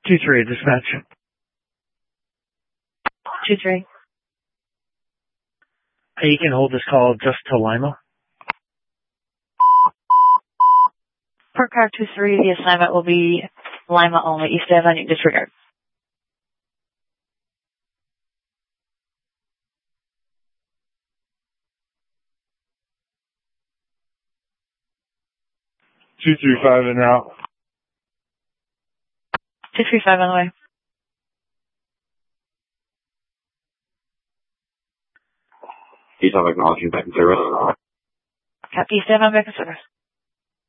2-3, dispatch. 2-3. Hey, you can hold this call just to Lima. Per car 2-3, the assignment will be Lima only. East Avenue, disregard. Two three five en route. 235 on the way. East, I'm acknowledging back in service. Copy, East Avenue, back in service.